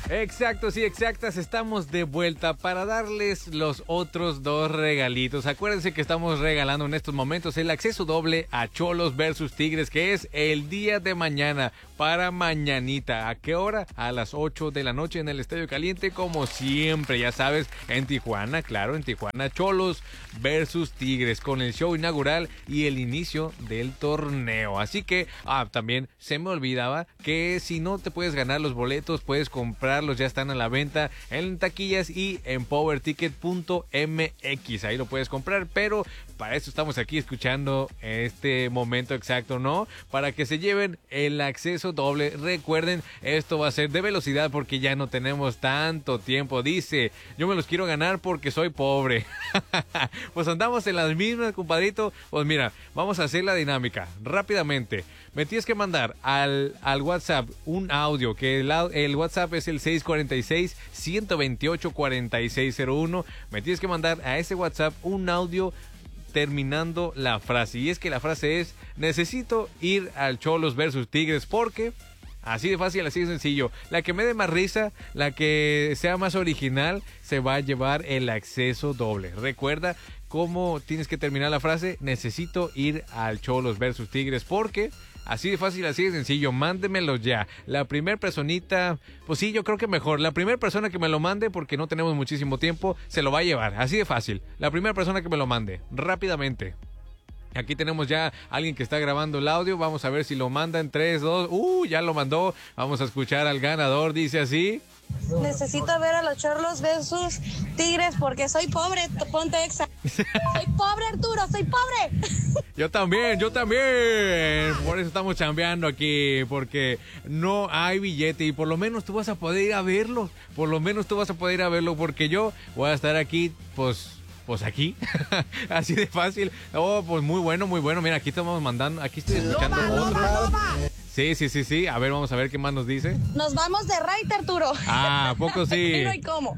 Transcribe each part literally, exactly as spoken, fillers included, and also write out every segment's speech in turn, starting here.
Exacto, sí, exactas. Estamos de vuelta para darles los otros dos regalitos. Acuérdense que estamos regalando en estos momentos el acceso doble a Xolos versus Tigres, que es el día de mañana, para mañanita. ¿A qué hora? A las ocho de la noche en el Estadio Caliente, como siempre, ya sabes, en Tijuana, claro, en Tijuana. Xolos versus Tigres, con el show inaugural y el inicio del torneo. Así que, ah, también se me olvidaba que si no te puedes ganar los boletos, puedes comprarlos, ya están a la venta en taquillas y en power ticket punto m x, ahí lo puedes comprar, pero para eso estamos aquí escuchando este momento exacto, ¿no? Para que se lleven el acceso doble. Recuerden, esto va a ser de velocidad porque ya no tenemos tanto tiempo. Dice, yo me los quiero ganar porque soy pobre. Pues andamos en las mismas, compadrito. Pues mira, vamos a hacer la dinámica rápidamente. Me tienes que mandar al, al WhatsApp un audio, que el, el WhatsApp es el seis cuatro seis, uno dos ocho, cuatro seis cero uno. Me tienes que mandar a ese WhatsApp un audio terminando la frase. Y es que la frase es, necesito ir al Xolos versus Tigres porque... Así de fácil, así de sencillo. La que me dé más risa, la que sea más original, se va a llevar el acceso doble. Recuerda cómo tienes que terminar la frase. Necesito ir al Xolos versus Tigres porque... Así de fácil, así de sencillo. Mándemelos ya. La primer personita, pues sí, yo creo que mejor. La primera persona que me lo mande, porque no tenemos muchísimo tiempo, se lo va a llevar. Así de fácil. La primera persona que me lo mande, rápidamente. Aquí tenemos ya a alguien que está grabando el audio. Vamos a ver si lo manda en tres, dos. Uh, ya lo mandó. Vamos a escuchar al ganador. Dice así. Necesito ver a los Xolos versus Tigres porque soy pobre, ponte exa. Soy pobre, Arturo, soy pobre. Yo también, yo también. Por eso estamos chambeando aquí, porque no hay billete y por lo menos tú vas a poder ir a verlo. Por lo menos tú vas a poder ir a verlo porque yo voy a estar aquí, pues... Pues aquí, así de fácil. Oh, pues muy bueno, muy bueno. Mira, aquí estamos mandando, aquí estoy escuchando ¡Loba, otro. loba, loba! Sí, sí, sí, sí. A ver, vamos a ver qué más nos dice. Nos vamos de raite, Arturo. Ah, ¿a poco sí? No hay cómo.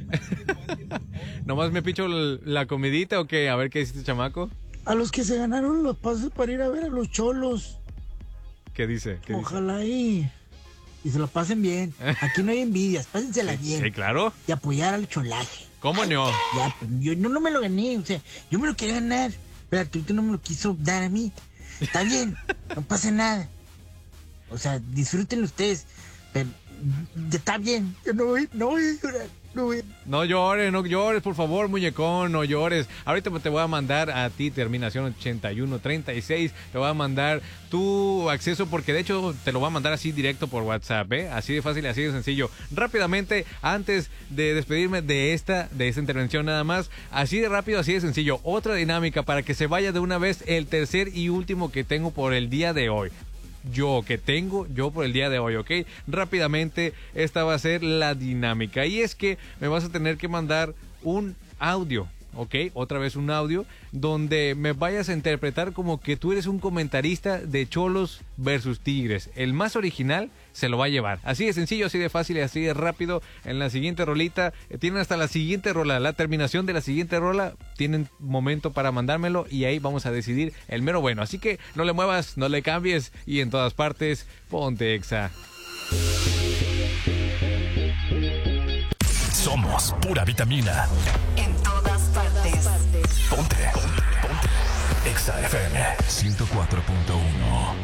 ¿Nomás me picho la comidita o qué? A ver qué dice este chamaco. A los que se ganaron los pases para ir a ver a los Xolos. ¿Qué dice? ¿Qué Ojalá y, y se lo pasen bien. Aquí no hay envidias, pásensela sí, bien. Sí, claro. Y apoyar al cholaje. ¿Cómo no? Ya, yo no, no me lo gané, o sea, yo me lo quería ganar, pero Arturito no me lo quiso dar a mí. Está bien, no pasa nada. O sea, disfruten ustedes, pero está bien. Yo no voy, no voy a llorar. No, voy. No llores, no llores, por favor, muñecón, no llores. Ahorita te voy a mandar a ti, terminación ochenta y uno treinta y seis, te voy a mandar tu acceso, porque de hecho te lo voy a mandar así directo por WhatsApp, ¿eh? Así de fácil y así de sencillo. Rápidamente, antes de despedirme de esta, de esta intervención nada más, así de rápido, así de sencillo, otra dinámica para que se vaya de una vez el tercer y último que tengo por el día de hoy. Yo que tengo, yo por el día de hoy, ¿ok? Rápidamente, esta va a ser la dinámica. Y es que me vas a tener que mandar un audio, ¿ok? Otra vez un audio, donde me vayas a interpretar como que tú eres un comentarista de Xolos versus Tigres. El más original se lo va a llevar. Así de sencillo, así de fácil y así de rápido. En la siguiente rolita, eh, tienen hasta la siguiente rola, la terminación de la siguiente rola, tienen momento para mandármelo y ahí vamos a decidir el mero bueno. Así que no le muevas, no le cambies y en todas partes, ponte exa. Somos pura vitamina. En todas partes. Ponte, ponte, ponte. Exa F M ciento cuatro punto uno.